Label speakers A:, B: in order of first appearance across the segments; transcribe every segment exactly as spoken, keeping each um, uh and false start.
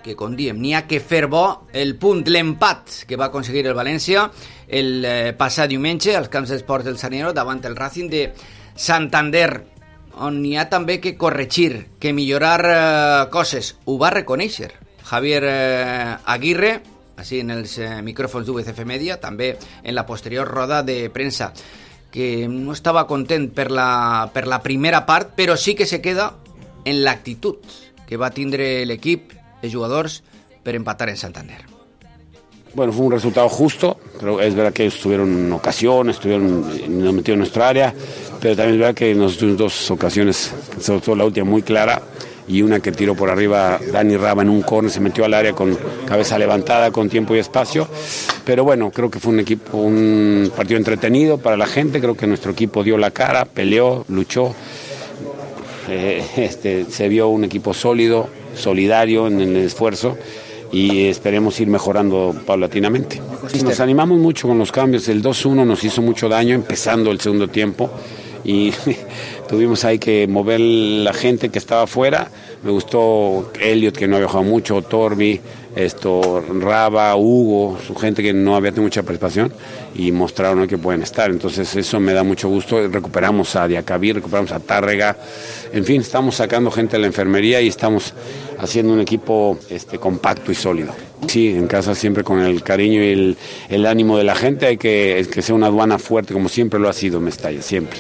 A: que, com diem, n'hi ha que fer bo el punt, l'empat que va aconseguir el València el eh, passat diumenge als camps d'esports del Sardinero davant el Racing de Santander, on n'hi ha també que corregir, que millorar eh, coses. Ho va reconèixer Javier eh, Aguirre, així en els eh, micròfons d'U V C F Media, també en la posterior roda de premsa, que no estava content per la, per la primera part, però sí que se queda en l'actitud que va tindre l'equip, els jugadors, per empatar en Santander.
B: Bueno, fue un resultado justo, pero es verdad que ellos tuvieron ocasiones, estuvieron nos metieron en nuestra área, pero también es verdad que nos tuvimos dos ocasiones, sobre todo la última muy clara, y una que tiró por arriba Dani Raba en un córner, se metió al área con cabeza levantada, con tiempo y espacio. Pero bueno, creo que fue un equipo, un partido entretenido para la gente. Creo que nuestro equipo dio la cara, peleó, luchó. Eh, este, se vio un equipo sólido, solidario en el esfuerzo, y esperemos ir mejorando paulatinamente. Nos animamos mucho con los cambios. El dos uno nos hizo mucho daño empezando el segundo tiempo, y tuvimos ahí que mover la gente que estaba afuera. Me gustó Elliot, que no había jugado mucho, Torbi, esto, Raba, Hugo, su gente que no había tenido mucha participación, y mostraron que pueden estar. Entonces eso me da mucho gusto. Recuperamos a Diacabí, recuperamos a Tárrega, en fin, estamos sacando gente de la enfermería y estamos haciendo un equipo este, compacto y sólido. Sí, en casa siempre con el cariño y el, el ánimo de la gente. Hay que, que sea una aduana fuerte, como siempre lo ha sido Mestalla, siempre.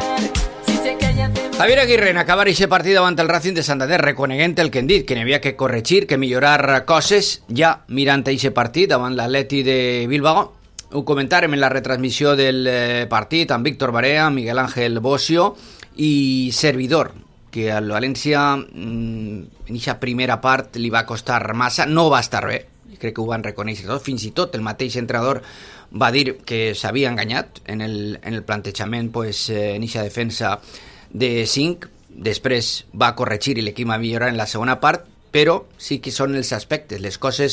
A: Javier Aguirre, en acabar aquest partit davant el Racing de Santander, reconeguent el que hem dit, que n'hi havia que corregir, que millorar coses, ja mirant aquest partit davant l'Atleti de Bilbao. Ho comentàrem en la retransmissió del partit amb Víctor Barea, Miguel Ángel Bocio i servidor, que al València en aquesta primera part li va costar massa, no va estar bé, crec que ho van reconèixer tots, fins i tot el mateix entrenador va dir que s'havia enganyat en el, en el plantejament pues, en aquesta defensa de cinc, després va corregir i l'equip va millorar en la segona part, però sí que són els aspectes, les coses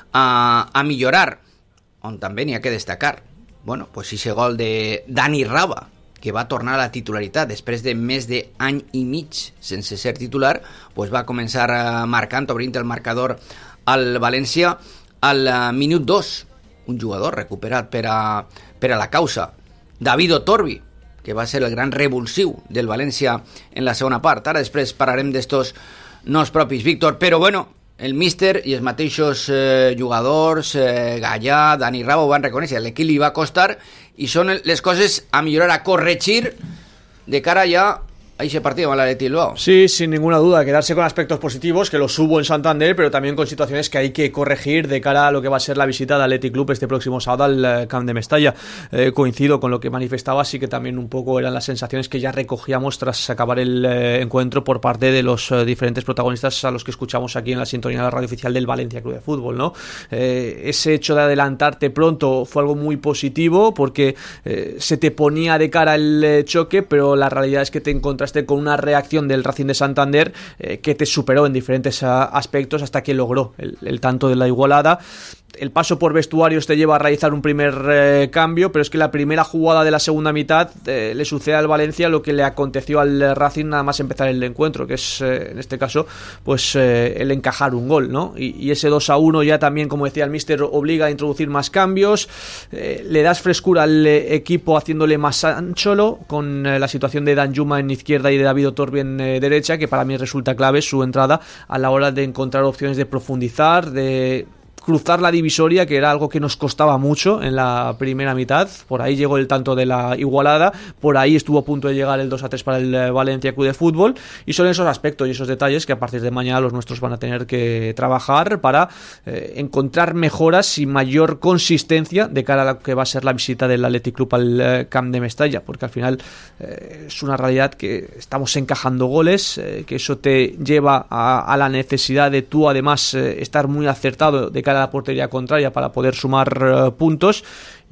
A: a, a millorar, on també n'hi ha que destacar. Bueno, pues ese gol de Dani Raba, que va tornar a la titularitat després de més d'any i mig sense ser titular, pues va començar marcant, obrint el marcador al València al minut dos, un jugador recuperat per a, per a la causa, David Otorbi, que va ser el gran revulsiu del València en la segona part. Ara després parlarem d'estos nos propis, Víctor, però bueno, el míster i els mateixos eh, jugadors, eh, Gallà, Dani Raba, ho van reconèixer, l'equip li va costar i són les coses a millorar, a corregir de cara ja a ese partido con el Atleti Bilbao.
C: Sí, sin ninguna duda, quedarse con aspectos positivos, que los hubo en Santander, pero también con situaciones que hay que corregir de cara a lo que va a ser la visita del Athletic Club este próximo sábado al Camp de Mestalla. Eh, coincido con lo que manifestaba, así que también un poco eran las sensaciones que ya recogíamos tras acabar el eh, encuentro por parte de los eh, diferentes protagonistas a los que escuchamos aquí en la sintonía de la radio oficial del Valencia Club de Fútbol, ¿no? Eh, ese hecho de adelantarte pronto fue algo muy positivo porque eh, se te ponía de cara el eh, choque, pero la realidad es que te encontraste con una reacción del Racing de Santander eh, que te superó en diferentes a, aspectos hasta que logró el, el tanto de la igualada. El paso por vestuarios te lleva a realizar un primer eh, cambio, pero es que la primera jugada de la segunda mitad eh, le sucede al Valencia lo que le aconteció al Racing nada más empezar el encuentro, que es eh, en este caso pues eh, el encajar un gol, ¿no? Y, y ese dos a uno ya también, como decía el míster, obliga a introducir más cambios, eh, le das frescura al eh, equipo haciéndole más ancho con eh, la situación de Danjuma en izquierda y de David Otorbi en eh, derecha, que para mí resulta clave su entrada a la hora de encontrar opciones de profundizar, de cruzar la divisoria, que era algo que nos costaba mucho en la primera mitad. Por ahí llegó el tanto de la igualada, por ahí estuvo a punto de llegar el dos a tres para el Valencia Club de Fútbol, y son esos aspectos y esos detalles que a partir de mañana los nuestros van a tener que trabajar para eh, encontrar mejoras y mayor consistencia de cara a lo que va a ser la visita del Athletic Club al eh, Camp de Mestalla, porque al final eh, es una realidad que estamos encajando goles, eh, que eso te lleva a, a la necesidad de tú además eh, estar muy acertado de cara a la portería contraria para poder sumar uh, puntos,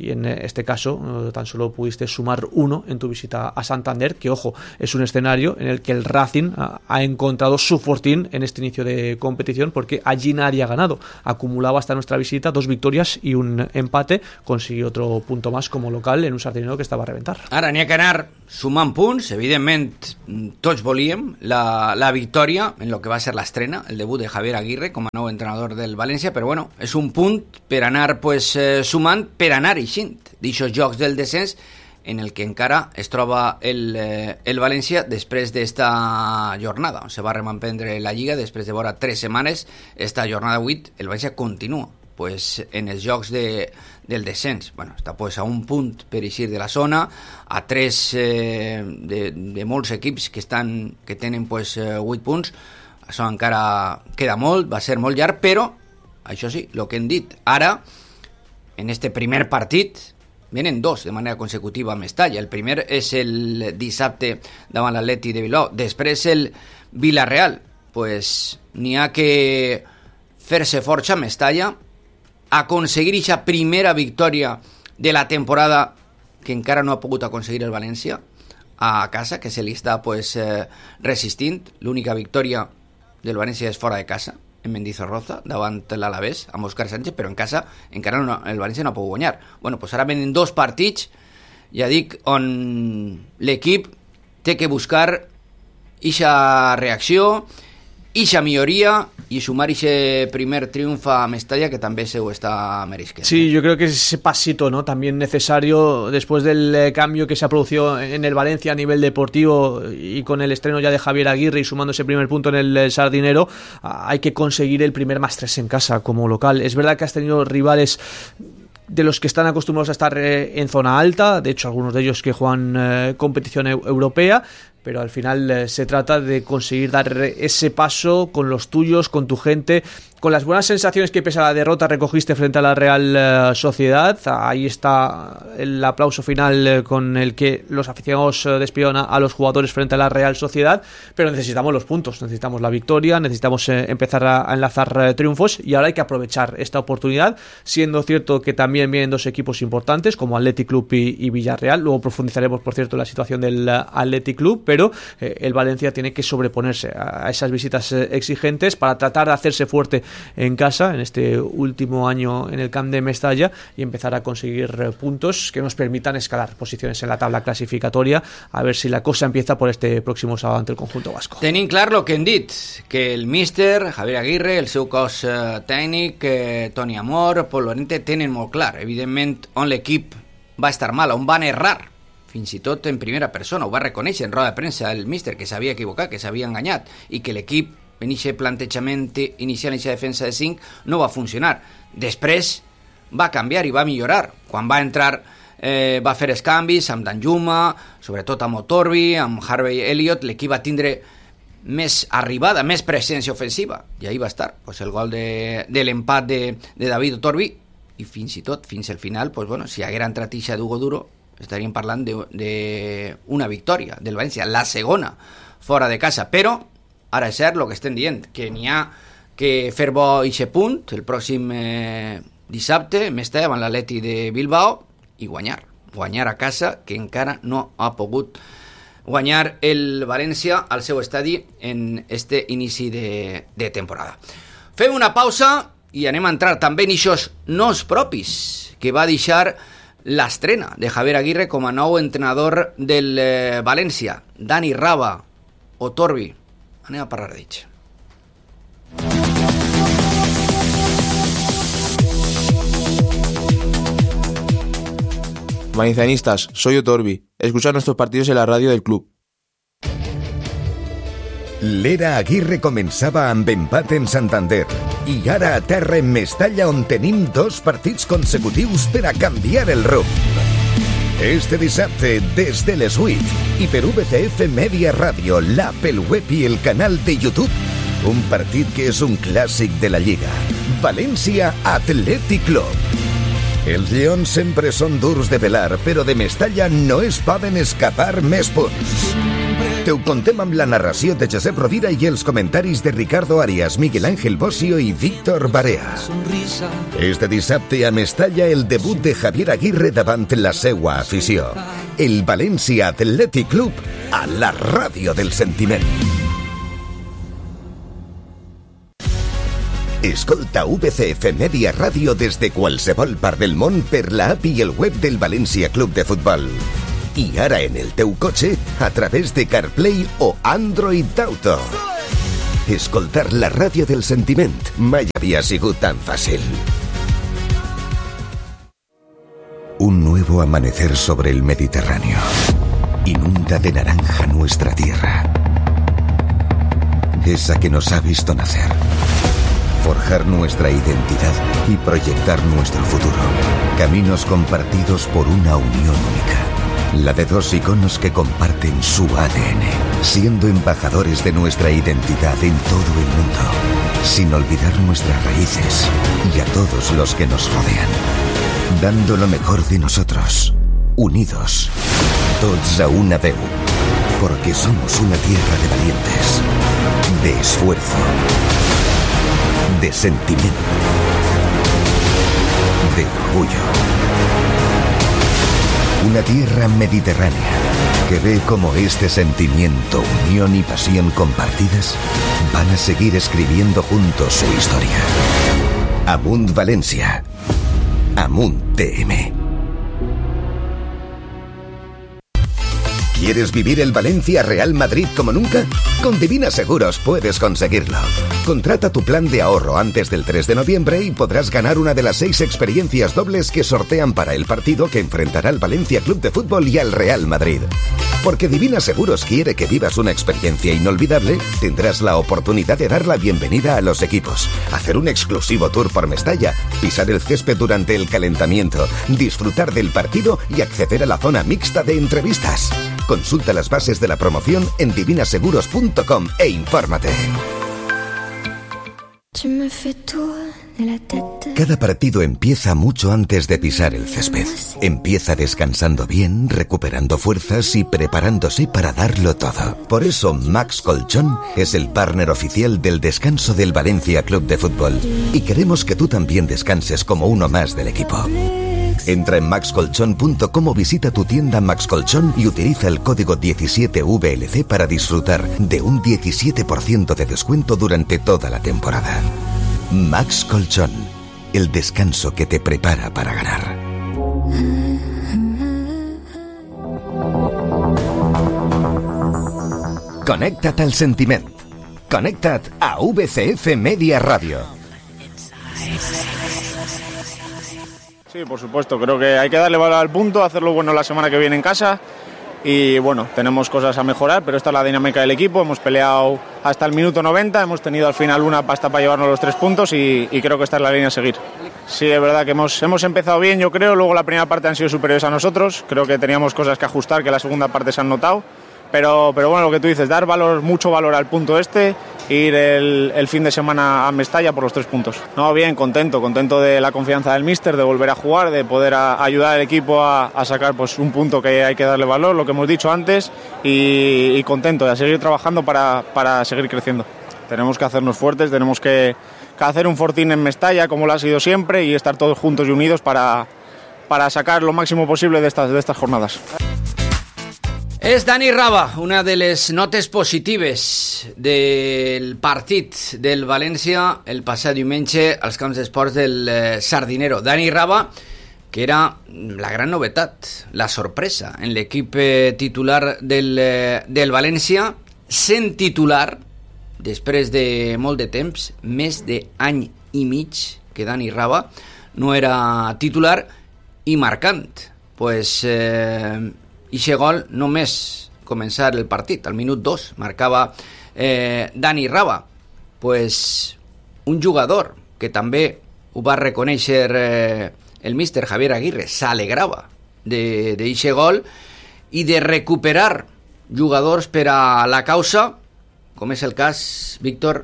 C: y en este caso tan solo pudiste sumar uno en tu visita a Santander, que ojo, es un escenario en el que el Racing ha encontrado su fortín en este inicio de competición, porque allí nadie ha ganado. Acumulaba hasta nuestra visita dos victorias y un empate, consiguió otro punto más como local en un Sardinero que estava a reventar.
A: Ara n'hi ha que anar sumant punts, evidentment tots volíem la, la victòria en lo que va ser l'estrena, el debut de Javier Aguirre com a nou entrenador del València, però bueno, és un punt per anar pues, eh, sumant, per anar eixint d'aixòs jocs del descens en el que encara es troba el, eh, el València després d'esta jornada, on se va reemprendre la Lliga després de vora tres setmanes. Esta jornada vuit, el València continua pues, en els jocs de, del descens. Bueno, està pues, a un punt per eixir de la zona, a tres eh, de, de molts equips que, estan, que tenen pues, vuit punts. Això encara queda molt, va ser molt llarg, però això sí, el que hem dit ara, en este primer partit, vienen dos de manera consecutiva a Mestalla. El primer és el dissabte davant l'Atleti de Bilbao. Després el Villarreal. Pues n'hi ha que fer-se força a Mestalla, aconseguir aquesta primera victòria de la temporada que encara no ha pogut aconseguir el València a casa, que se li està pues, eh, resistint. L'única victòria del València és fora de casa, en Mendizorroza, davant l'Alavés, amb Òscar Sánchez, però en casa encara no, el València no pot guanyar. Bueno, pues ara venen dos partits, ja dic, on l'equip té que buscar ixa reacció, ixa milloria y sumar ese primer triunfo a Mestalla, que también se está merisquendo.
C: Sí, yo creo que es ese pasito, ¿no? También necesario después del eh, cambio que se ha producido en el Valencia a nivel deportivo y con el estreno ya de Javier Aguirre y sumando ese primer punto en el, el Sardinero, hay que conseguir el primer más tres en casa como local. Es verdad que has tenido rivales de los que están acostumbrados a estar eh, en zona alta, de hecho algunos de ellos que juegan eh, competición e- europea, pero al final eh, se trata de conseguir dar ese paso con los tuyos, con tu gente, con las buenas sensaciones que pese a la derrota recogiste frente a la Real eh, Sociedad. Ahí está el aplauso final eh, con el que los aficionados eh, despidieron a, a los jugadores frente a la Real Sociedad, pero necesitamos los puntos, necesitamos la victoria, necesitamos eh, empezar a, a enlazar eh, triunfos, y ahora hay que aprovechar esta oportunidad, siendo cierto que también vienen dos equipos importantes como Athletic Club y, y Villarreal. Luego profundizaremos, por cierto, en la situación del uh, Athletic Club, pero eh, el Valencia tiene que sobreponerse a, a esas visitas eh, exigentes para tratar de hacerse fuerte en casa en este último año en el Camp de Mestalla y empezar a conseguir eh, puntos que nos permitan escalar posiciones en la tabla clasificatoria, a ver si la cosa empieza por este próximo sábado ante el conjunto vasco.
A: Tenim clar lo que hem dit, que el míster Javier Aguirre, el seu cos eh, tècnic, eh, Toni Amor, Pol Lorente, tenen molt clar, evidentment, on l'equip va estar mal, on van errar, fins i tot en primera persona, ho va reconèixer en roda de premsa el míster, que s'havia equivocat, que s'havia enganyat, i que l'equip en aquest plantejament inicial, en aquesta defensa de cinc, no va funcionar. Després va canviar i va millorar. Quan va entrar, eh, va fer els canvis amb Danjuma, sobretot amb Otorbi, amb Harvey Elliott, l'equip va tindre més arribada, més presència ofensiva, i ahí va estar pues, el gol de, de l'empat de, de David Otorbi, i fins i tot, fins al final, pues, bueno, si haguera entrat ixa d'Hugo Duro, estaríem parlant d'una victòria del València, la segona fora de casa, però ara és cert el que estem dient, que n'hi ha que fer bo ixe punt el pròxim eh, dissabte, més tard, davant l'Atleti de Bilbao, i guanyar, guanyar a casa, que encara no ha pogut guanyar el València al seu estadi en este inici de, de temporada. Fem una pausa i anem a entrar també en eixos nos propis que va deixar l'estrena de Javier Aguirre com a nou entrenador del eh, València. Dani Raba, Otorbi, anem a parlar d'ells.
D: Valencianistas, soy Otorbi. Escuchad nuestros partidos en la radio del club.
E: L'era Aguirre començava amb empat en Santander i ara a terra en Mestalla, on tenim dos partits consecutius per a canviar el rumb. Este dissabte, des de les vuit, i per V C F Media Ràdio, l'Apple Web i el canal de YouTube, un partit que és un clàssic de la Lliga. València Athletic Club. Els lleons sempre són durs de pelar, però de Mestalla no es poden escapar més punts. Te ho contem amb la narració de Josep Rovira i els comentaris de Ricardo Arias, Miguel Ángel Bosio i Víctor Barea. Este dissabte a Mestalla el debut de Javier Aguirre davant la seua afició. El València Athletic Club a la ràdio del sentiment. Escolta V C F Media Ràdio des de qualsevol part del món per la app i el web del València Club de Futbol. I ara en el teu cotxe a través de CarPlay o Android Auto. Escoltar la ràdio del sentiment mai havia sigut tan fàcil. Un nuevo amanecer sobre el Mediterráneo. Inunda de naranja nuestra tierra. Esa que nos ha visto nacer. Forjar nuestra identidad y proyectar nuestro futuro. Caminos compartidos por una unión única. La de dos iconos que comparten su A D N, siendo embajadores de nuestra identidad en todo el mundo, sin olvidar nuestras raíces y a todos los que nos rodean, dando lo mejor de nosotros, unidos, tots a una veu, porque somos una tierra de valientes, de esfuerzo, de sentimiento, de orgullo. Una tierra mediterránea que ve como este sentimiento, unión y pasión compartidas van a seguir escribiendo juntos su historia. Amunt Valencia. Amunt T M. ¿Quieres vivir el Valencia Real Madrid como nunca? Con Divina Seguros puedes conseguirlo. Contrata tu plan de ahorro antes del tres de noviembre y podrás ganar una de las seis experiencias dobles que sortean para el partido que enfrentará al Valencia Club de Fútbol y al Real Madrid. Porque Divina Seguros quiere que vivas una experiencia inolvidable, tendrás la oportunidad de dar la bienvenida a los equipos, hacer un exclusivo tour por Mestalla, pisar el césped durante el calentamiento, disfrutar del partido y acceder a la zona mixta de entrevistas. Consulta las bases de la promoción en divina seguros punto com e infórmate. Cada partido empieza mucho antes de pisar el césped. Empieza descansando bien, recuperando fuerzas y preparándose para darlo todo. Por eso Max Colchón es el partner oficial del descanso del Valencia Club de Fútbol. Y queremos que tú también descanses como uno más del equipo. Entra en max colchón punto com o visita tu tienda Max Colchón y utiliza el código diecisiete V L C para disfrutar de un diecisiete por ciento de descuento durante toda la temporada. Max Colchón, el descanso que te prepara para ganar. Connecta't al sentiment. Connecta't a V C F Media Radio.
F: Sí, por supuesto, creo que hay que darle valor al punto, hacerlo bueno la semana que viene en casa y bueno, tenemos cosas a mejorar, pero esta es la dinámica del equipo, hemos peleado hasta el minuto noventa, hemos tenido al final una pasta para llevarnos los tres puntos y, y creo que esta es la línea a seguir. Sí, es verdad que hemos, hemos empezado bien, yo creo, luego la primera parte han sido superiores a nosotros, creo que teníamos cosas que ajustar, que la segunda parte se han notado. Pero, pero bueno, lo que tú dices, dar valor, mucho valor al punto este, ir el, el fin de semana a Mestalla por los tres puntos. No, bien, contento, contento de la confianza del míster, de volver a jugar, de poder a, ayudar al equipo a, a sacar pues, un punto que hay que darle valor, lo que hemos dicho antes, y, y contento de seguir trabajando para, para seguir creciendo. Tenemos que hacernos fuertes, tenemos que, que hacer un fortín en Mestalla, como lo ha sido siempre, y estar todos juntos y unidos para, para sacar lo máximo posible de estas, de estas jornadas.
A: És Dani Raba, una de les notes positives del partit del València el passat diumenge als camps d'esports del Sardinero. Dani Raba, que era la gran novetat, la sorpresa en l'equip titular del, del València, sent titular, després de molt de temps, més d'any i mig que Dani Raba no era titular, i marcant. Pues... Eh, i aquest gol només començar el partit, al minut dos marcava eh, Dani Raba, pues un jugador que també ho va reconèixer eh, el míster Javier Aguirre, s'alegrava d'aquest gol i de recuperar jugadors per a la causa, com és el cas, Víctor,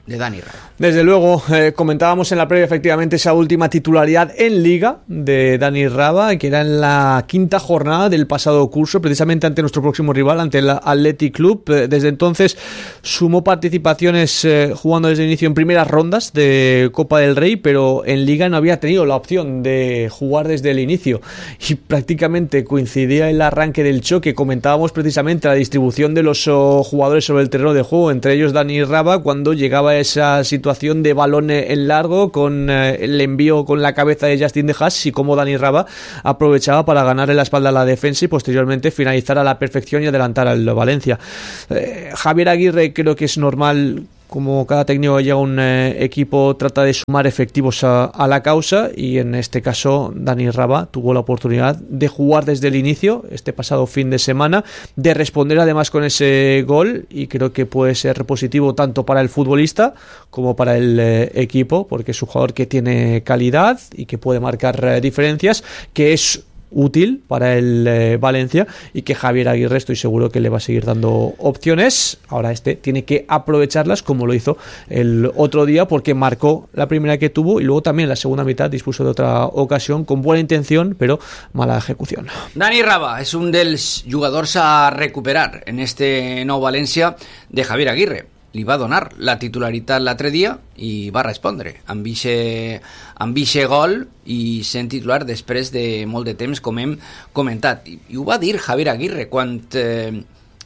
A: de Dani Raba.
C: Desde luego, eh, comentábamos en la previa efectivamente esa última titularidad en Liga de Dani Raba, que era en la quinta jornada del pasado curso, precisamente ante nuestro próximo rival, ante el Athletic Club. Eh, desde entonces sumó participaciones eh, jugando desde el inicio en primeras rondas de Copa del Rey, pero en Liga no había tenido la opción de jugar desde el inicio y prácticamente coincidía el arranque del choque. Comentábamos precisamente la distribución de los oh, jugadores sobre el terreno de juego, entre ellos Dani Raba, cuando llegaba esa situación de balón en largo con eh, el envío con la cabeza de Justin de Haas y cómo Dani Raba aprovechaba para ganar en la espalda a la defensa y posteriormente finalizar a la perfección y adelantar al Valencia. eh, Javier Aguirre, creo que es normal, como cada técnico llega a un eh, equipo, trata de sumar efectivos a, a la causa, y en este caso Dani Raba tuvo la oportunidad de jugar desde el inicio este pasado fin de semana, de responder además con ese gol, y creo que puede ser positivo tanto para el futbolista como para el eh, equipo, porque es un jugador que tiene calidad y que puede marcar eh, diferencias, que es útil para el eh, Valencia, y que Javier Aguirre estoy seguro que le va a seguir dando opciones. Ahora este tiene que aprovecharlas como lo hizo el otro día, porque marcó la primera que tuvo y luego también la segunda mitad dispuso de otra ocasión con buena intención però mala ejecución.
A: Dani Raba és un dels jugadors a recuperar en este nou València de Javier Aguirre. Li va donar la titularitat l'altre dia i va respondre amb ixe, amb ixe gol i sent titular després de molt de temps, com hem comentat. I, i ho va dir Javier Aguirre quan eh,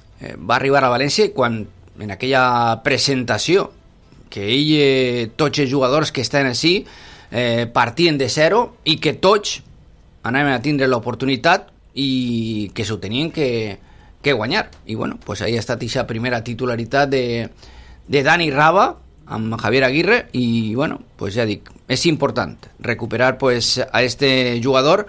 A: va arribar a València, i quan en aquella presentació que ell, eh, tots els jugadors que estan així eh, partien de zero i que tots anaven a tindre l'oportunitat i que s'ho tenien que, que guanyar. I bueno, pues ahí ha estat aquesta primera titularitat de de Dani Raba amb Javier Aguirre, i bueno, pues ja dic, és important recuperar pues a este jugador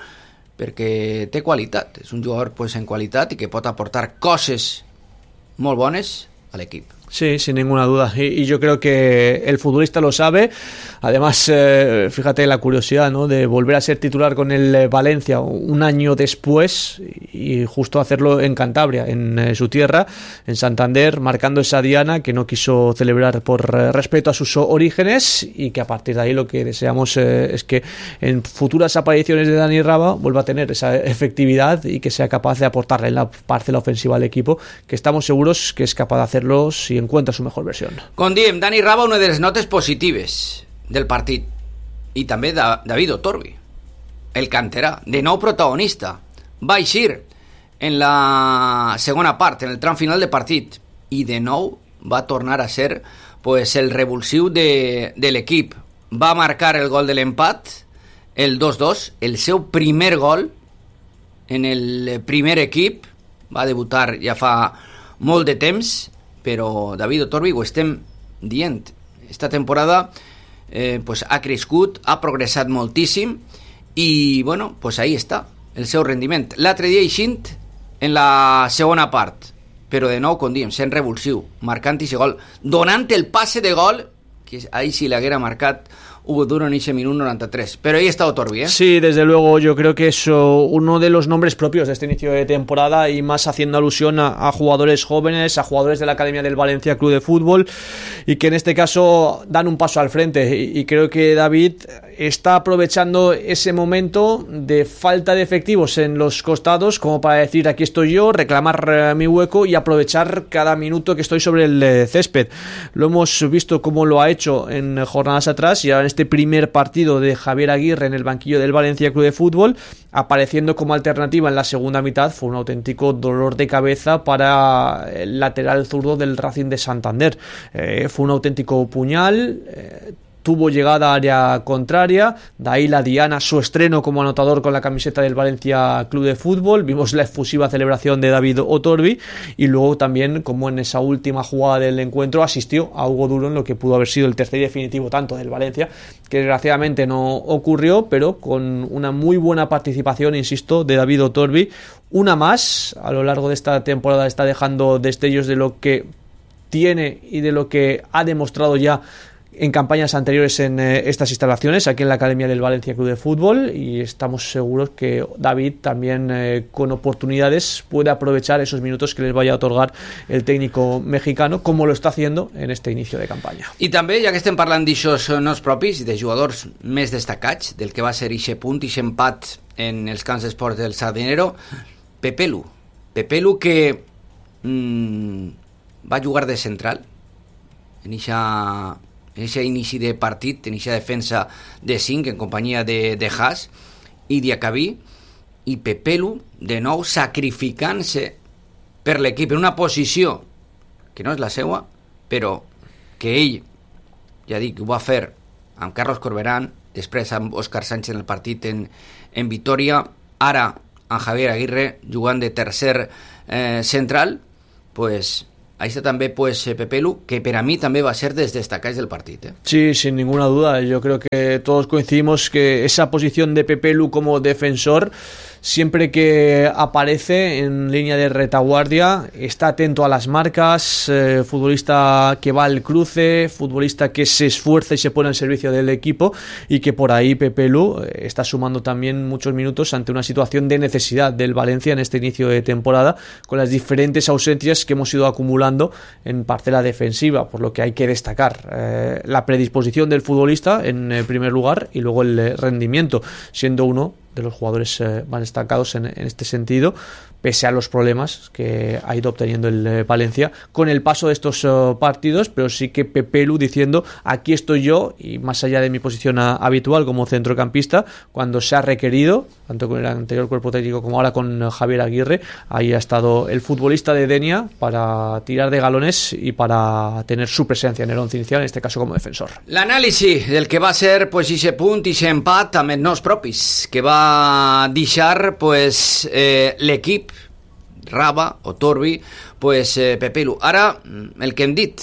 A: perquè té qualitat, és un jugador pues en qualitat i que pot aportar coses molt bones a l'equip.
C: Sí, sin ninguna duda. Y, y yo creo que el futbolista lo sabe. Además, eh, fíjate la curiosidad, ¿no?, de volver a ser titular con el Valencia un año después y justo hacerlo en Cantabria, en eh, su tierra, en Santander, marcando esa diana que no quiso celebrar por eh, respeto a sus orígenes, y que a partir de ahí lo que deseamos eh, es que en futuras apariciones de Dani Raba vuelva a tener esa efectividad y que sea capaz de aportarle en la parcela ofensiva al equipo, que estamos seguros que es capaz de hacerlo si encuentra su mejor versión.
A: Com diem, Dani Raba, una de les notes positives del partit, i també da, David Otorbi, el canterà, de nou protagonista, va eixir en la segona part, en el tram final de partit, i de nou va tornar a ser pues, el revulsiu de, de l'equip. Va marcar el gol de l'empat, el dos dos, el seu primer gol en el primer equip, va debutar ja fa molt de temps, però David Otorbi, ho estem dient, esta temporada eh, pues ha crescut, ha progressat moltíssim, i bueno, pues ahí està el seu rendiment. L'altre dia eixint en la segona part, però de nou, com diem, sent revulsiu, marcant aquest gol, donant el passe de gol, que ahí si l'haguera marcat Hugo Duro en ese minuto noventa y tres. Pero ahí está Otorbi, ¿eh?
C: Sí, desde luego, yo creo que es uh, uno de los nombres propios de este inicio de temporada, y más haciendo alusión a, a jugadores jóvenes, a jugadores de la Academia del Valencia Club de Fútbol, y que en este caso dan un paso al frente. Y, y creo que David está aprovechando ese momento de falta de efectivos en los costados como para decir: aquí estoy yo, reclamar uh, mi hueco y aprovechar cada minuto que estoy sobre el uh, césped. Lo hemos visto cómo lo ha hecho en jornadas atrás, y ahora en este primer partido de Javier Aguirre en el banquillo del Valencia Club de Fútbol, apareciendo como alternativa en la segunda mitad, fue un auténtico dolor de cabeza para el lateral zurdo del Racing de Santander. Eh, fue un auténtico puñal. Eh, tuvo llegada a área contraria, de ahí la diana, su estreno como anotador con la camiseta del Valencia Club de Fútbol. Vimos la efusiva celebración de David Otorbi, y luego también como en esa última jugada del encuentro asistió a Hugo Duro en lo que pudo haber sido el tercer y definitivo tanto del Valencia, que desgraciadamente no ocurrió, pero con una muy buena participación, insisto, de David Otorbi. Una más a lo largo de esta temporada, está dejando destellos de lo que tiene y de lo que ha demostrado ya en campañas anteriores en eh, estas instalaciones, aquí en la Academia del Valencia Club de Fútbol, y estamos seguros que David también eh, con oportunidades puede aprovechar esos minutos que les vaya a otorgar el técnico mexicano, como lo está haciendo en este inicio de campaña.
A: I també, ja que estem parlant d'aixòs nos propis i de jugadors més destacats, del que va ser ixe punt, ixe empat en els camps d'esports del Sardinero, Pepelu. Pepelu que mmm, va jugar de central en ixa... en ese inici de partit, en aquesta defensa de cinc en companyia de, de Haas i Diacabí, i Pepelu de nou sacrificant-se per l'equip en una posició que no és la seva, però que ell, ja dic, ho va fer amb Carlos Corberán, després amb Òscar Sánchez en el partit en, en Vitoria, ara amb Javier Aguirre jugant de tercer eh, central, pues ahí está también pues Pepelu, que para mí también va a ser desde destacáis del partido. ¿eh?
C: Sí, sin ninguna duda. Yo creo que todos coincidimos que esa posición de Pepelu como defensor, siempre que aparece en línea de retaguardia, está atento a las marcas, eh, futbolista que va al cruce, futbolista que se esfuerza y se pone al servicio del equipo, y que por ahí Pepelu está sumando también muchos minutos ante una situación de necesidad del Valencia en este inicio de temporada, con las diferentes ausencias que hemos ido acumulando en parcela defensiva, por lo que hay que destacar eh, la predisposición del futbolista en eh, primer lugar, y luego el eh, rendimiento, siendo uno de los jugadores eh, más destacados en, en este sentido, pese a los problemas que ha ido obteniendo el eh, Valencia con el paso de estos uh, partidos, pero sí que Pepelu diciendo: aquí estoy yo, y más allá de mi posición a, habitual como centrocampista, cuando se ha requerido, tanto con el anterior cuerpo técnico como ahora con uh, Javier Aguirre, ahí ha estado el futbolista de Denia para tirar de galones y para tener su presencia en el once inicial, en este caso como defensor.
A: L'anàlisi del que va ser pues ixe punt, ixe empat amb els nos propis, que va deixar pues eh, l'equip Raba o Torbi, pues eh, Pepelu. Ara, el que hem dit,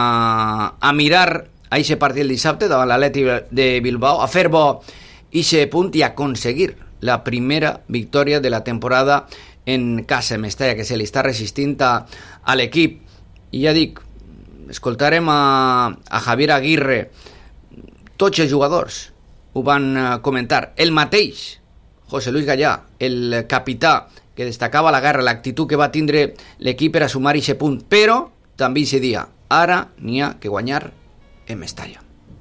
A: a, a mirar a ixe partit el dissabte davant l'Atleti de Bilbao, a fer bo ixe punt i aconseguir la primera victòria de la temporada en casa Mestalla, que se li està resistint a, a l'equip. I ja dic, escoltarem a, a Javier Aguirre, tots els jugadors ho van comentar, el mateix José Luis Gallà, el capità, que destacava la guerra, l'actitud que va tindre l'equip per a sumar ixe punt, però també ixe dia, ara n'hi ha que guanyar en Mestalla.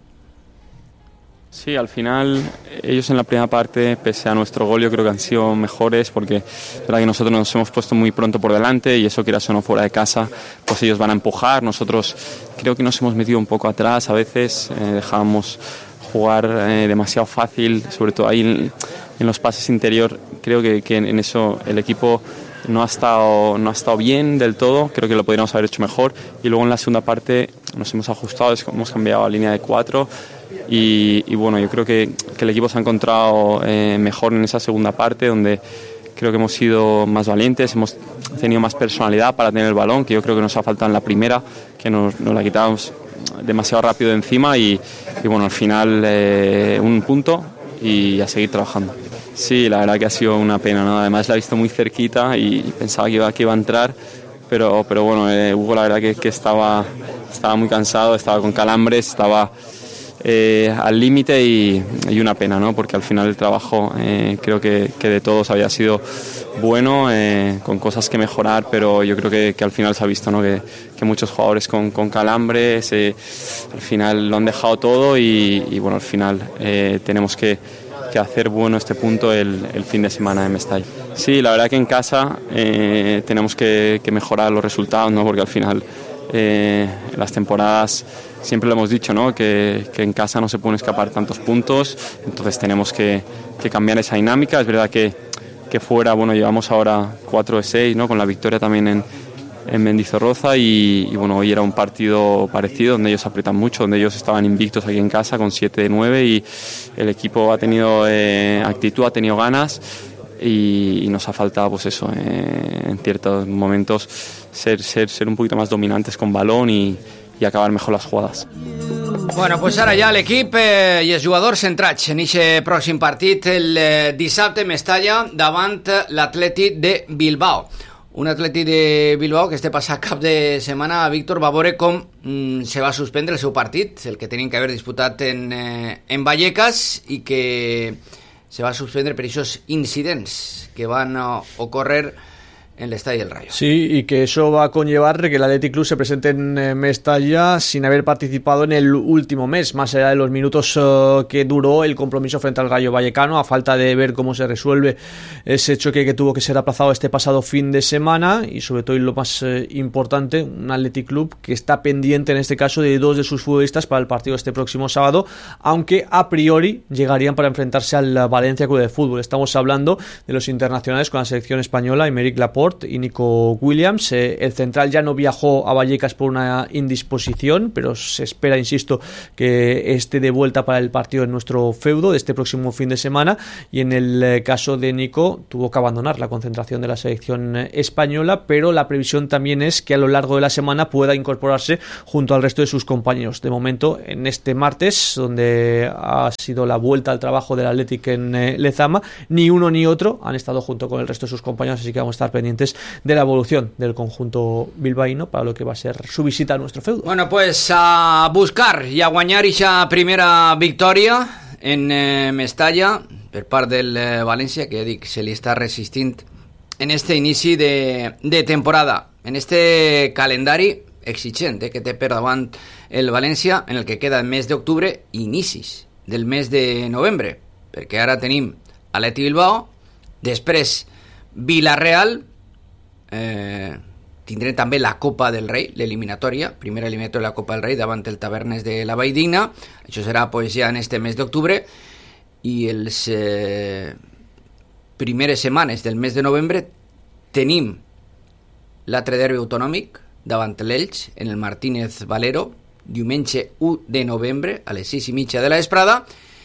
G: Sí, al final ellos en la primera parte, pese a nuestro gol, yo creo que han sido mejores, porque es verdad que nosotros nos hemos puesto muy pronto por delante, y eso, quieras o no, fuera de casa, pues ellos van a empujar. Nosotros creo que nos hemos metido un poco atrás a veces, eh, dejábamos jugar eh, demasiado fácil, sobre todo ahí en, en los pases interior. Creo que, que en eso el equipo no ha estado no ha estado bien del todo, creo que lo podríamos haber hecho mejor, y luego en la segunda parte nos hemos ajustado, hemos cambiado a línea de cuatro, y, y bueno, yo creo que, que el equipo se ha encontrado eh, mejor en esa segunda parte, donde creo que hemos sido más valientes, hemos tenido más personalidad para tener el balón, que yo creo que nos ha faltado en la primera, que nos, nos la quitábamos demasiado rápido de encima, y, y bueno, al final eh, un punto y a seguir trabajando. Sí, la verdad que ha sido una pena, ¿no? Además la he visto muy cerquita y pensaba que iba, que iba a entrar, pero, pero bueno, eh, Hugo la verdad que, que estaba, estaba muy cansado, estaba con calambres, estaba eh, al límite, y, y una pena, ¿no? Porque al final el trabajo eh, creo que, que de todos había sido bueno, eh, con cosas que mejorar, pero yo creo que, que al final se ha visto, ¿no? que, que muchos jugadores con, con calambres eh, al final lo han dejado todo, y, y bueno, al final eh, tenemos que que hacer bueno este punto el, el fin de semana de Mestalla. Sí, la verdad que en casa eh, tenemos que, que mejorar los resultados, ¿no? Porque al final eh, las temporadas siempre lo hemos dicho, ¿no? que, que en casa no se pueden escapar tantos puntos, entonces tenemos que, que cambiar esa dinámica. Es verdad que, que fuera, bueno, llevamos ahora cuatro de seis, ¿no? Con la victoria también en, en Mendizorroza, y, y bueno, hoy era un partido parecido, donde ellos aprietan mucho, donde ellos estaban invictos aquí en casa con siete de nueve, y el equipo ha tenido eh, actitud, ha tenido ganas, y, y nos ha faltado pues eso, eh, en ciertos momentos ser, ser, ser un poquito más dominantes con balón y, y acabar mejor las jugadas.
A: Bueno, pues ara ja l'equip eh, i els jugadors centrats en aquest pròxim partit el eh, dissabte Mestalla davant l'Atleti de Bilbao. un Atleti de Bilbao que este passat cap de setmana, Víctor, va veure com mm, se va suspendre el seu partit, el que tenien que haver disputat en, eh, en Vallecas, i que se va suspendre per aquests incidents que van uh, ocórrer en el Estadio del Rayo.
C: Sí, y que eso va a conllevar que el Athletic Club se presente en eh, Mestalla sin haber participado en el último mes, más allá de los minutos uh, que duró el compromiso frente al Rayo Vallecano, a falta de ver cómo se resuelve ese choque que tuvo que ser aplazado este pasado fin de semana, y sobre todo, y lo más eh, importante, un Athletic Club que está pendiente en este caso de dos de sus futbolistas para el partido este próximo sábado, aunque a priori llegarían para enfrentarse al Valencia Club de Fútbol. Estamos hablando de los internacionales con la selección española, Aymeric Laporte y Nico Williams. Eh, el central ya no viajó a Vallecas por una indisposición, pero se espera, insisto, que esté de vuelta para el partido en nuestro feudo de este próximo fin de semana. Y en el eh, caso de Nico, tuvo que abandonar la concentración de la selección eh, española, pero la previsión también es que a lo largo de la semana pueda incorporarse junto al resto de sus compañeros. De momento, en este martes, donde ha sido la vuelta al trabajo del Athletic en eh, Lezama, ni uno ni otro han estado junto con el resto de sus compañeros, así que vamos a estar pendientes de la evolución del conjunto bilbaíno para lo que va a ser su visita a nuestro feudo.
A: Bueno, pues a buscar y a guanyar esa primera victòria en eh, Mestalla per part del eh, València, que dic, se li està resistint en este inici de, de temporada, en este calendari exigent eh, que té per davant el València, en el que queda el mes d'octubre i inicis del mes de novembre, perquè ara tenim Atleti Bilbao, després Villarreal, Eh, tindrem també la Copa del Rei, l'eliminatòria, primera eliminatòria de la Copa del Rei davant el Tavernes de la Valldigna. Això serà pues, ja en este mes d'octubre, i els eh, primeres setmanes del mes de novembre tenim l'altre derbi autonòmic davant l'Elx en el Martínez Valero, diumenge u de novembre a les sis i mitja de la vesprada,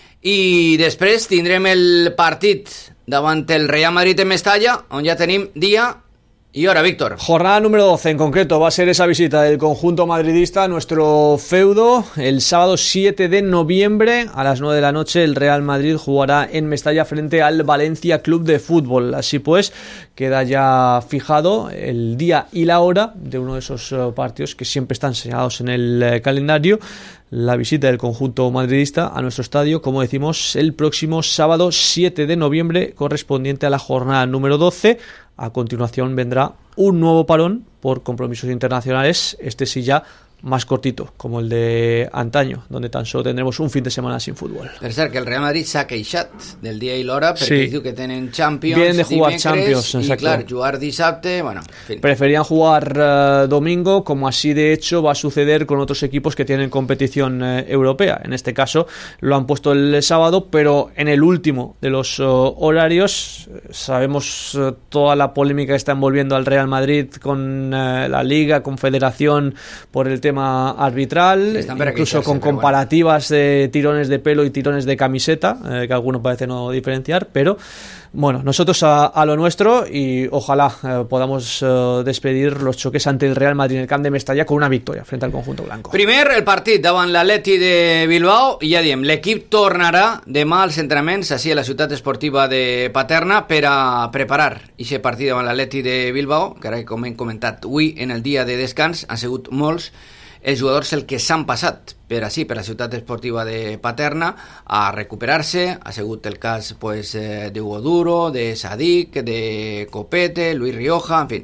A: i després tindrem el partit davant el Real Madrid en Mestalla, on ja tenim dia y ahora, Víctor.
C: Jornada número doce en concreto va a ser esa visita del conjunto madridista a nuestro feudo. El sábado siete de noviembre a las nueve de la noche el Real Madrid jugará en Mestalla frente al Valencia Club de Fútbol. Así pues, queda ya fijado el día y la hora de uno de esos partidos que siempre están señalados en el calendario. La visita del conjunto madridista a nuestro estadio, como decimos, el próximo sábado siete de noviembre, correspondiente a la jornada número doce. A continuación vendrá un nuevo parón por compromisos internacionales, este sí ya más cortito, como el de antaño, donde tan solo tendremos un fin de semana sin fútbol.
A: Per cert, que el Real Madrid s'ha queixat del dia i l'hora perquè
C: sí.
A: diu que tenen Champions,
C: vienen de jugar
A: dimecres,
C: Champions,
A: y
C: exacto.
A: claro, jugar dissabte, bueno, en fin.
C: Preferían jugar uh, domingo, como así de hecho va a suceder con otros equipos que tienen competición uh, europea. En este caso lo han puesto el sábado, pero en el último de los uh, horarios. Sabemos uh, toda la polémica que está envolviendo al Real Madrid con uh, la Liga, con Federación, por el tema arbitral, incluso con comparativas de tirones de pelo y tirones de camiseta, eh, que algunos parece no diferenciar, pero bueno, nosotros a, a lo nuestro, y ojalá eh, podamos eh, despedir los choques ante el Real Madrid en el Camp de Mestalla con una victoria frente al conjunto blanco.
A: Primer, el partit davant l'Atleti de Bilbao, i ja diem, l'equip tornarà demà als entrenaments així a la ciutat esportiva de Paterna per a preparar aquest partit davant l'Atleti de Bilbao, que ara, com hem comentat, avui en el dia de descans han sigut molts els jugadors el que s'han passat per així, per la ciutat esportiva de Paterna a recuperar-se. Ha sigut el cas pues, eh, de Hugo Duro, de Sadik, de Copete, Luis Rioja, en fin.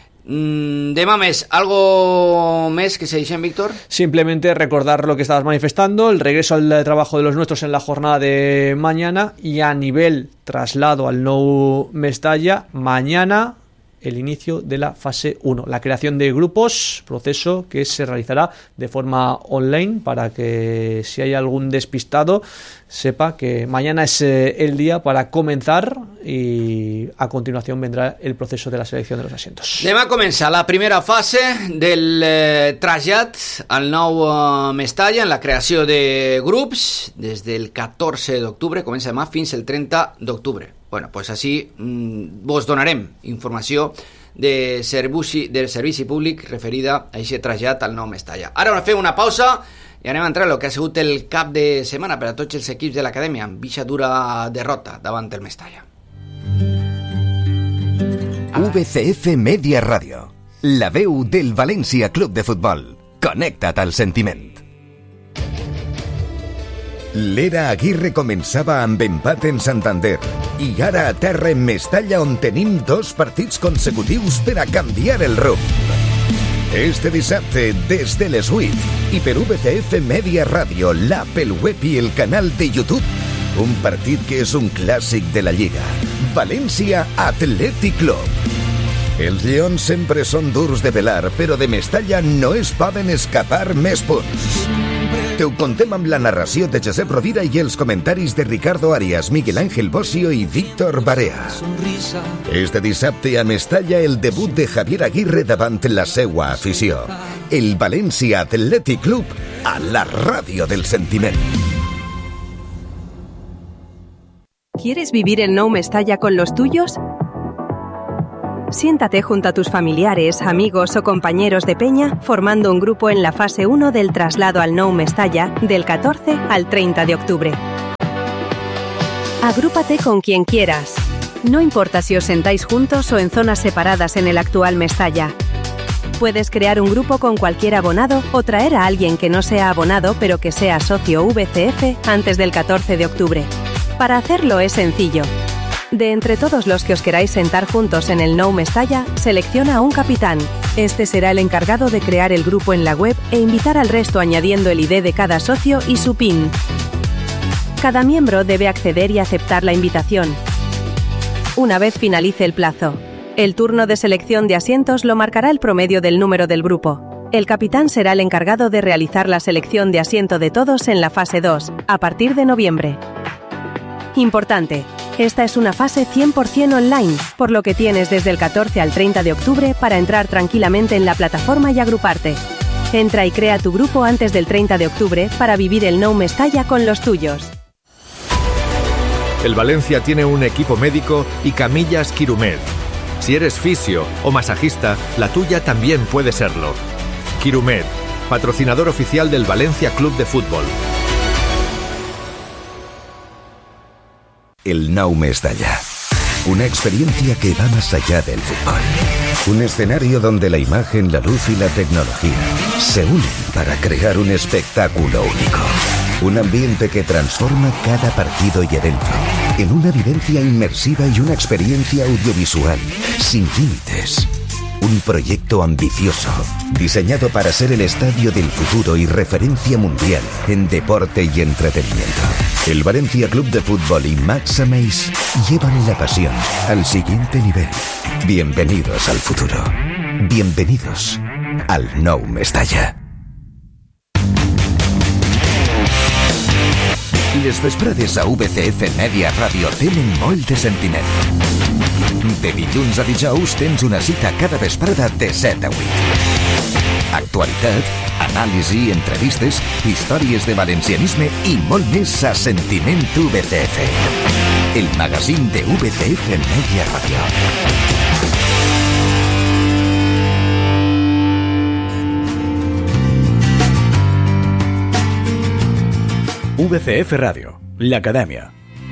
A: Mm, demà més, ¿algo més que se dice, Víctor?
C: Simplemente recordar lo que estabas manifestando, el regreso al trabajo de los nuestros en la jornada de mañana, y a nivel traslado al Nou Mestalla, mañana el inicio de la fase uno, la creación de grupos, proceso que se realizará de forma online para que si hay algún despistado sepa que mañana es el día para comenzar, y a continuación vendrá el proceso de la selección de los asientos.
A: Demà comença la primera fase del eh, trasllat al nou eh, Mestalla en la creació de grups des del catorze d'octubre, comença demà fins el trenta d'octubre. Bueno, pues així mmm, vos donarem informació de servici, del servici públic referida a aquest trasllat al nou Mestalla. Ara fem una pausa i anem a entrar en el que ha sigut el cap de setmana per a tots els equips de l'acadèmia, amb eixa dura derrota davant el Mestalla.
E: V C F Media Radio, la veu del València Club de Futbol. Connecta't al sentiment. L'era Aguirre començava amb empat en Santander i ara a terra en Mestalla, on tenim dos partits consecutius per a canviar el rumb. Este dissabte, des de les vuit, i per V C F Media Radio, l'app, el web i el canal de YouTube, un partit que és un clàssic de la Lliga. València Athletic Club. Els lleons sempre són durs de pelar, però de Mestalla no es poden escapar més punts. Te ho contem amb la narració de Josep Rovira i els comentaris de Ricardo Arias, Miguel Ángel Bosio i Víctor Barea. Este dissabte a Mestalla, el debut de Javier Aguirre davant la seua afició. El València Athletic Club a la ràdio del sentiment.
H: ¿Quieres vivir el Nou Mestalla con los tuyos? Siéntate junto a tus familiares, amigos o compañeros de peña formando un grupo en la fase uno del traslado al Nou Mestalla del catorce al treinta de octubre. Agrúpate con quien quieras. No importa si os sentáis juntos o en zonas separadas en el actual Mestalla. Puedes crear un grupo con cualquier abonado o traer a alguien que no sea abonado pero que sea socio V C F antes del catorce de octubre. Para hacerlo es sencillo. De entre todos los que os queráis sentar juntos en el Nou Mestalla, selecciona a un capitán. Este será el encargado de crear el grupo en la web e invitar al resto añadiendo el I D de cada socio y su PIN. Cada miembro debe acceder y aceptar la invitación. Una vez finalice el plazo, el turno de selección de asientos lo marcará el promedio del número del grupo. El capitán será el encargado de realizar la selección de asiento de todos en la fase dos, a partir de noviembre. Importante, esta es una fase cien por ciento online, por lo que tienes desde el catorce al treinta de octubre para entrar tranquilamente en la plataforma y agruparte. Entra y crea tu grupo antes del treinta de octubre para vivir el Nou Mestalla con los tuyos.
I: El Valencia tiene un equipo médico y camillas Quirumed. Si eres fisio o masajista, la tuya también puede serlo. Quirumed, patrocinador oficial del Valencia Club de Fútbol.
E: El Nou Mestalla. Una experiencia que va más allá del fútbol. Un escenario donde la imagen, la luz y la tecnología se unen para crear un espectáculo único. Un ambiente que transforma cada partido y evento en una vivencia inmersiva y una experiencia audiovisual sin límites. Un proyecto ambicioso, diseñado para ser el estadio del futuro y referencia mundial en deporte y entretenimiento. El Valencia Club de Fútbol y Max Ameis llevan la pasión al siguiente nivel. Bienvenidos al futuro. Bienvenidos al Nou Mestalla. Les vesprades a V C F Media Radio tenen molt de sentiment. De dilluns a dijous tens una cita cada vesprada de set a vuit. Actualitat, anàlisi, entrevistes, històries de valencianisme i molt més a Sentiment V C F. El magazín de V C F Media Radio.
J: V C F Ràdio, l'acadèmia.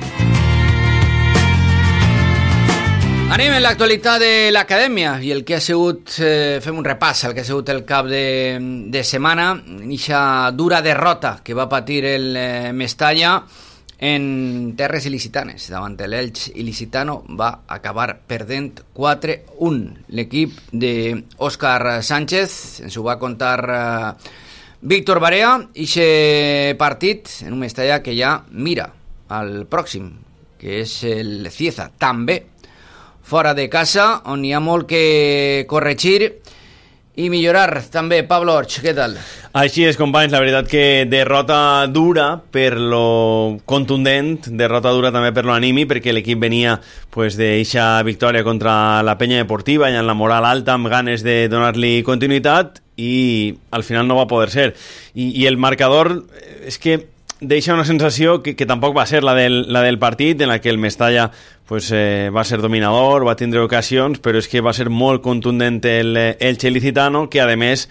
A: Anem en l'actualitat de l'acadèmia i el que ha sigut, eh, fem un repàs al que ha sigut el cap de, de setmana, eixa dura derrota que va patir el eh, Mestalla en terres il·licitanes. Davant l'Elx il·licitano va acabar perdent quatre un. L'equip d'Òscar Sánchez ens ho va contar eh, Víctor Barea, ixe partit en un Mestalla que ja mira al pròxim, que és el Cieza, també fora de casa, on hi ha molt que corregir i millorar també. Pablo Orch, què tal?
K: Així és, companys, la veritat que derrota dura per lo contundent, derrota dura també per lo animi, perquè l'equip venia pues, d'eixa victòria contra la Penya Deportiva i amb la moral alta, amb ganes de donar-li continuïtat, i al final no va poder ser. I, i el marcador és que deixa una sensació que, que tampoc va ser la del, la del partit, en la que el Mestalla pues, eh, va ser dominador, va tindre ocasions, però és que va ser molt contundent el Elche il·licitano, que a més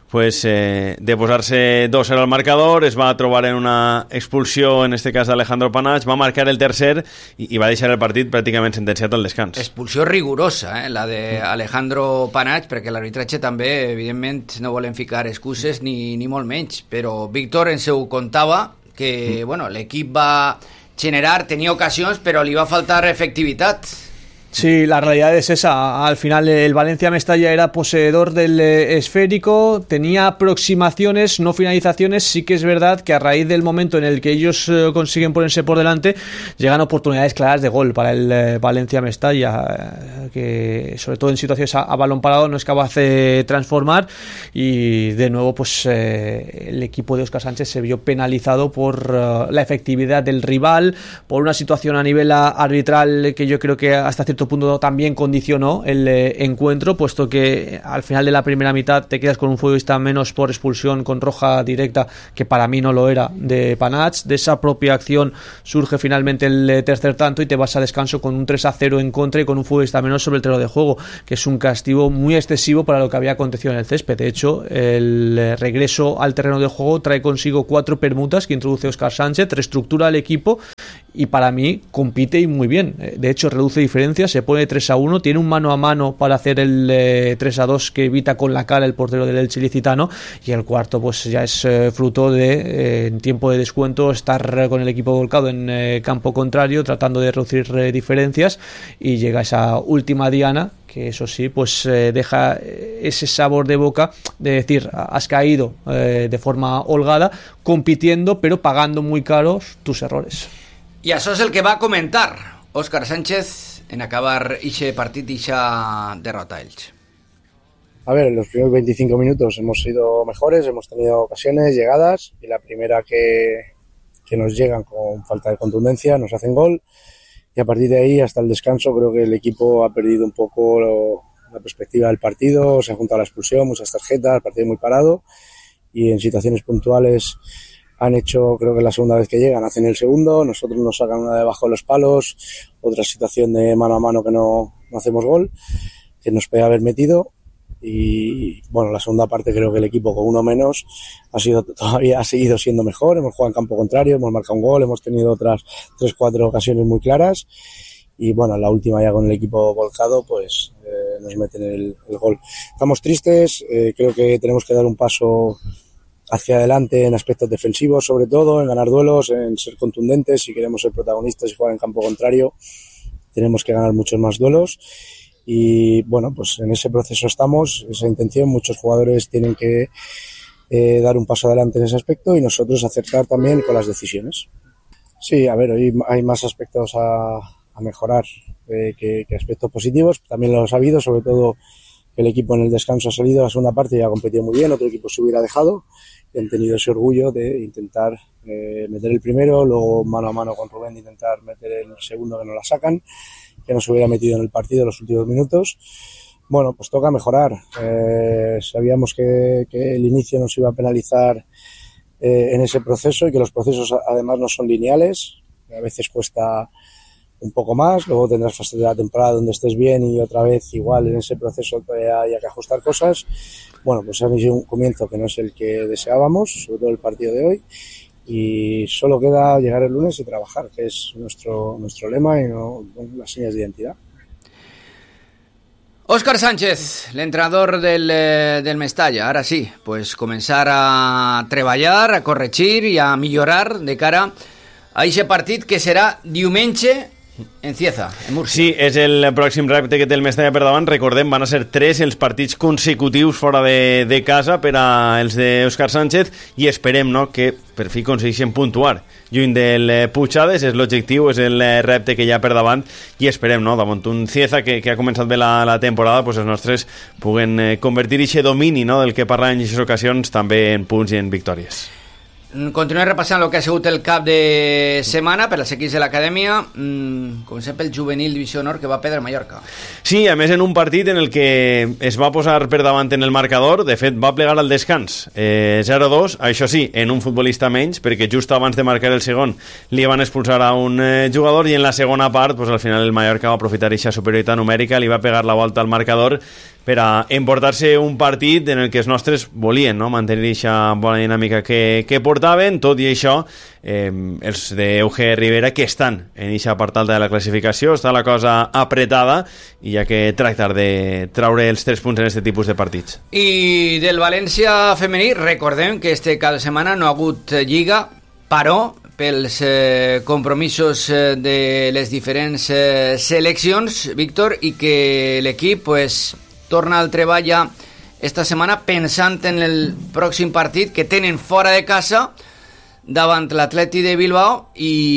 K: pues, eh, de posar-se dos cero al marcador, es va trobar en una expulsió, en este cas d'Alejandro Panach, va marcar el tercer i, i va deixar el partit pràcticament sentenciat al descans.
A: Expulsió rigorosa, eh, la d'Alejandro Panach, perquè l'arbitratge també, evidentment, no volen ficar excuses ni, ni molt menys, però Víctor ens ho contava, que mm. bueno, l'equip va generar, tenía ocasiones, pero le iba a faltar efectividad.
C: Sí, la realidad es esa. Al final el Valencia Mestalla era poseedor del eh, esférico, tenía aproximaciones, no finalizaciones. Sí que es verdad que a raíz del momento en el que ellos eh, consiguen ponerse por delante, llegan oportunidades claras de gol para el eh, Valencia Mestalla, eh, que sobre todo en situaciones a, a balón parado no es capaz de transformar, y de nuevo pues eh, el equipo de Óscar Sánchez se vio penalizado por uh, la efectividad del rival, por una situación a nivel arbitral que yo creo que hasta cierto punto también condicionó el eh, encuentro, puesto que al final de la primera mitad te quedas con un futbolista menos por expulsión con roja directa, que para mí no lo era, de Panach. De esa propia acción surge finalmente el eh, tercer tanto y te vas a descanso con un tres a cero en contra y con un futbolista menos sobre el terreno de juego, que es un castigo muy excesivo para lo que había acontecido en el césped. De hecho, el eh, regreso al terreno de juego trae consigo cuatro permutas que introduce Óscar Sánchez, reestructura el equipo y para mí compite y muy bien. De hecho, reduce diferencias, se pone tres a uno, tiene un mano a mano para hacer el eh, tres a dos que evita con la cara el portero del Elche ilicitano, y el cuarto pues ya es eh, fruto de eh, en tiempo de descuento estar con el equipo volcado en eh, campo contrario tratando de reducir eh, diferencias, y llega esa última diana que eso sí pues eh, deja ese sabor de boca de decir, has caído eh, de forma holgada compitiendo pero pagando muy caros tus errores.
A: I això és el que va comentar Óscar Sánchez en acabar ese partido y esa derrota a Elche.
L: A ver, en los primeros veinticinco minutos hemos sido mejores, hemos tenido ocasiones, llegadas, y la primera que, que nos llegan con falta de contundencia nos hacen gol, y a partir de ahí hasta el descanso creo que el equipo ha perdido un poco lo, la perspectiva del partido, se ha juntado la expulsión, muchas tarjetas, el partido muy parado, y en situaciones puntuales han hecho, creo que la segunda vez que llegan hacen el segundo, nosotros nos sacan una debajo de los palos, otra situación de mano a mano que no, no hacemos gol, que nos puede haber metido, y bueno, la segunda parte creo que el equipo con uno menos ha sido todavía ha seguido siendo mejor, hemos jugado en campo contrario, hemos marcado un gol, hemos tenido otras tres cuatro ocasiones muy claras, y bueno, la última ya con el equipo volcado pues eh, nos meten el, el gol. Estamos tristes, eh, creo que tenemos que dar un paso hacia adelante en aspectos defensivos, sobre todo en ganar duelos, en ser contundentes. Si queremos ser protagonistas y jugar en campo contrario tenemos que ganar muchos más duelos, y bueno, pues en ese proceso estamos, esa intención. Muchos jugadores tienen que eh, dar un paso adelante en ese aspecto, y nosotros acertar también con las decisiones. Sí, a ver, hoy hay más aspectos a, a mejorar eh, que, que aspectos positivos, también lo ha habido, sobre todo el equipo en el descanso ha salido, la segunda parte ya ha competido muy bien, otro equipo se hubiera dejado, y han tenido ese orgullo de intentar eh, meter el primero, luego mano a mano con Rubén de intentar meter el segundo que no la sacan, que no se hubiera metido en el partido en los últimos minutos. Bueno, pues toca mejorar. Eh, sabíamos que, que el inicio nos iba a penalizar eh, en ese proceso, y que los procesos además no son lineales, a veces cuesta un poco más, luego tendrás fases de la temporada donde estés bien y otra vez igual en ese proceso haya que ajustar cosas. Bueno, pues ha sido un comienzo que no es el que deseábamos, sobre todo el partido de hoy, y solo queda llegar el lunes y trabajar, que es nuestro nuestro lema y no, bueno, las señas de identidad.
A: Óscar Sánchez, l'entrenador del, eh, del Mestalla, ara sí, pues començar a treballar, a corregir i a millorar de cara a aquest partit que serà diumenge en Cieza, en Múrcia.
K: Sí, és el pròxim repte que té el Mestalla per davant. Recordem, van a ser tres els partits consecutius fora de, de casa per a els d'Òscar Sánchez, i esperem, no, que per fi aconsegueixen puntuar lluny del Puigades. És l'objectiu, és el repte que hi ha per davant, i esperem, no, davant un Cieza que, que ha començat bé la, la temporada, pues els nostres puguen eh, convertir aquest domini, no, del que parlàvem en aquestes ocasions també en punts i en victòries.
A: Continuem repassant el que ha sigut el cap de setmana per als equips de l'acadèmia. Mm, comencem pel juvenil Divisió Nord, que va perdre Mallorca.
K: Sí, a més en un partit en el que es va posar per davant en el marcador. De fet, va plegar al descans eh, zero a dos, això sí, en un futbolista menys, perquè just abans de marcar el segon li van expulsar a un eh, jugador, i en la segona part, pues, al final el Mallorca va aprofitar aquesta superioritat numèrica, li va pegar la volta al marcador, per a emportar-se un partit en el que els nostres volien, no?, mantenir aquesta bona dinàmica que, que portaven. Tot i això, eh, els d'Euge Rivera, que estan en aquesta part alta de la classificació, està la cosa apretada i hi ha que tractar de traure els tres punts en aquest tipus de partits.
A: I del València femení, recordem que este cap de setmana no ha hagut lliga, però pels eh, compromisos eh, de les diferents eh, seleccions, Víctor, i que l'equip pues, torna al treball ja esta setmana pensant en el pròxim partit que tenen fora de casa davant l'Atleti de Bilbao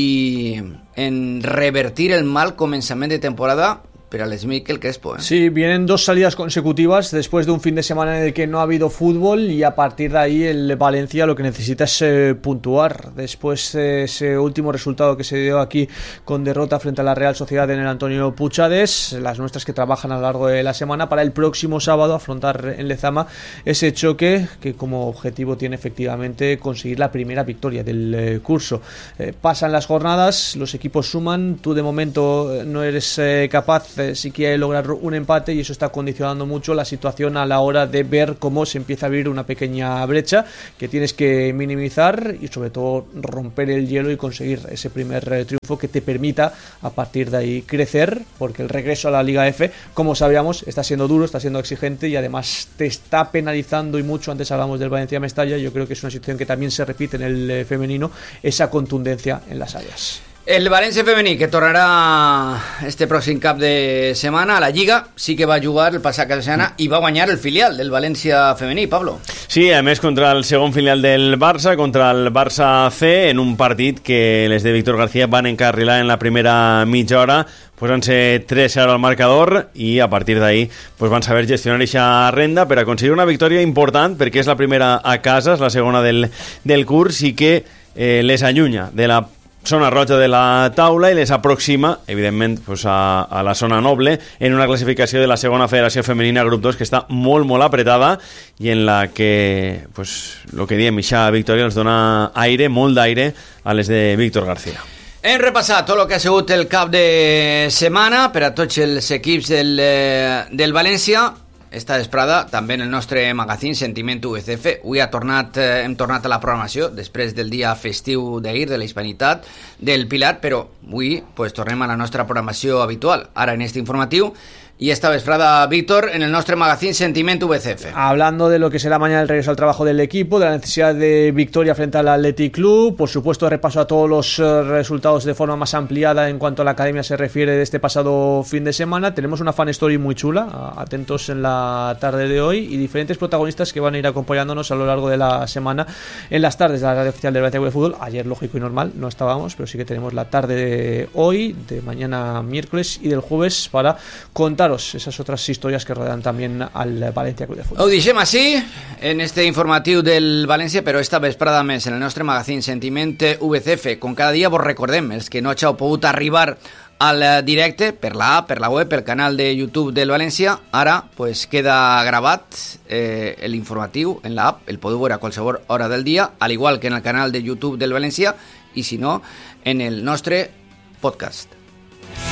A: i en revertir el mal començament de temporada pero al Mikel Crespo, ¿eh?
C: Sí, vienen dos salidas consecutivas después de un fin de semana en el que no ha habido fútbol y a partir de ahí el Valencia lo que necesita es eh, puntuar. Después de ese último resultado que se dio aquí con derrota frente a la Real Sociedad en el Antonio Puchades, las nuestras que trabajan a lo largo de la semana para el próximo sábado afrontar en Lezama ese choque que como objetivo tiene efectivamente conseguir la primera victoria del eh, curso. Eh, pasan las jornadas, los equipos suman, tú de momento no eres eh, capaz si quiere lograr un empate y eso está condicionando mucho la situación a la hora de ver cómo se empieza a abrir una pequeña brecha que tienes que minimizar y sobre todo romper el hielo y conseguir ese primer eh, triunfo que te permita a partir de ahí crecer, porque el regreso a la Liga F, como sabíamos, está siendo duro, está siendo exigente y además te está penalizando y mucho. Antes hablamos del Valencia Mestalla, yo creo que es una situación que también se repite en el eh, femenino, esa contundencia en las áreas.
A: El València femení, que tornarà este pròxim cap de setmana a la Lliga, sí que va jugar el passat cap de setmana i va guanyar el filial del València femení, Pablo.
K: Sí, a més contra el segon filial del Barça, contra el Barça C, en un partit que les de Víctor García van encarrilar en la primera mitja hora, posant-se tres a cero al marcador i a partir d'ahí pues, van saber gestionar aquesta renda per aconseguir una victòria important, perquè és la primera a casa, és la segona del, del curs i que eh, les allunya de la zona roja de la taula i les aproxima, evidentment, pues a, a la zona noble en una classificació de la segona federació femenina grup dos que està molt, molt apretada i en la que, pues, lo que diem, ixa victòria els dona aire, molt d'aire a les de Víctor García.
A: Hem repassat tot el que ha sigut el cap de setmana per a tots els equips del, del València. Esta vesprada també en el nostre magazín Sentiment U V C F. Avui ha tornat, eh, hem tornat a la programació després del dia festiu d'ahir de la Hispanitat del Pilar, però avui pues, tornem a la nostra programació habitual, ara en este informatiu. Y esta vesprada, Víctor, en el nuestro magazine Sentiment U V C F.
C: Hablando de lo que será mañana el regreso al trabajo del equipo, de la necesidad de victoria frente al Athletic Club, por supuesto repaso a todos los uh, resultados de forma más ampliada en cuanto a la academia se refiere de este pasado fin de semana. Tenemos una fan story muy chula, uh, atentos en la tarde de hoy, y diferentes protagonistas que van a ir acompañándonos a lo largo de la semana en las tardes de la radio oficial del Valencia de Fútbol. Ayer, lógico y normal, no estábamos, pero sí que tenemos la tarde de hoy, de mañana miércoles y del jueves para contar esas otras historias que rodean también al Valencia Club de Fútbol.
A: Ho deixem així en este informatiu del València, però esta vesprada més en el nostre magazín Sentiment U V C F. Com cada dia vos recordem, els que no hàgiu pogut arribar al directe per la app, per la web, pel canal de YouTube del València, ara pues queda gravat eh, l'informatiu en la app, el podeu veure a qualsevol hora del dia, al igual que en el canal de YouTube del València, i si no, en el nostre podcast.